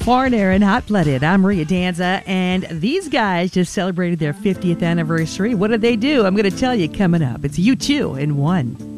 Foreigner and Hot Blooded. I'm Maria Danza, and these guys just celebrated their 50th anniversary. What did they do? I'm going to tell you coming up. It's U2 in 1.